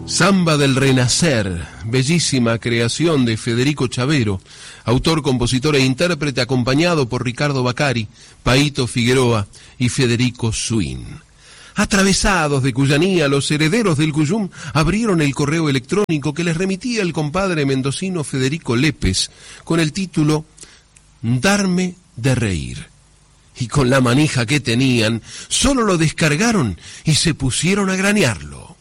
Samba del Renacer, bellísima creación de Federico Chavero, autor, compositor e intérprete, acompañado por Ricardo Bacari, Paito Figueroa y Federico Swin. Atravesados de cuyanía, los herederos del Cuyum abrieron el correo electrónico que les remitía el compadre mendocino Federico Lépez, con el título Darme de reír. Y con la manija que tenían, solo lo descargaron y se pusieron a granearlo.